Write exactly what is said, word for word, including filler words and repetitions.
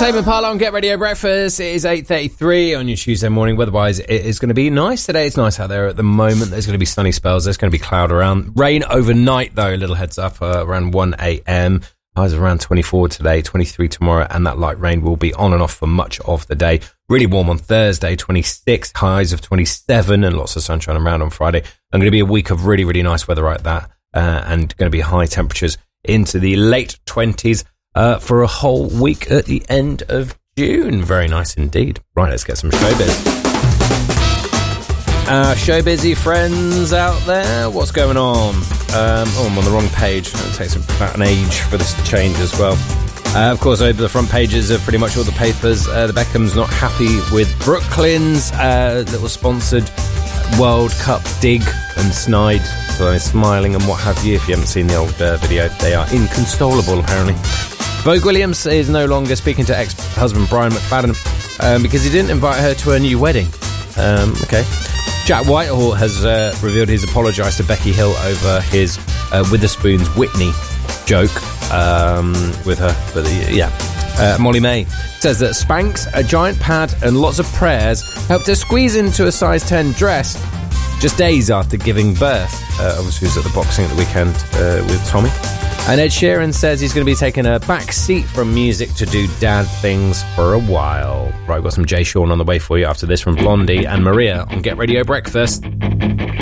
Tame Impala on Get Radio Breakfast. It is eight thirty-three on your Tuesday morning. Weather-wise, it is going to be nice today. It's nice out there at the moment. There's going to be sunny spells. There's going to be cloud around. Rain overnight, though. A little heads up, uh, around one a.m. Highs around twenty-four today, twenty-three tomorrow, and that light rain will be on and off for much of the day. Really warm on Thursday, twenty-six, highs of twenty-seven, and lots of sunshine around on Friday. And going to be a week of really, really nice weather like that, uh, and going to be high temperatures into the late twenties uh, for a whole week at the end of June. Very nice indeed. Right, let's get some showbiz. Uh, showbizy friends out there, what's going on? Um, oh, I'm on the wrong page. It takes about an age for this to change as well. Uh, of course, over the front pages of pretty much all the papers, uh, the Beckhams not happy with Brooklyn's uh, little sponsored World Cup dig and snide. So they're smiling and what have you. If you haven't seen the old uh, video, they are inconsolable apparently. Vogue Williams is no longer speaking to ex-husband Brian McFadden um, because he didn't invite her to her new wedding. Um, okay. Jack Whitehall has uh, revealed he's apologised to Becky Hill over his uh, Witherspoon's Whitney joke um, with her. But uh, yeah, uh, Molly May says that Spanx, a giant pad and lots of prayers helped her squeeze into a size ten dress just days after giving birth. Uh, obviously, he was at the boxing at the weekend uh, with Tommy. And Ed Sheeran says he's going to be taking a back seat from music to do dad things for a while. Right, we've got some Jay Sean on the way for you after this from Blondie and Maria on Get Radio Breakfast.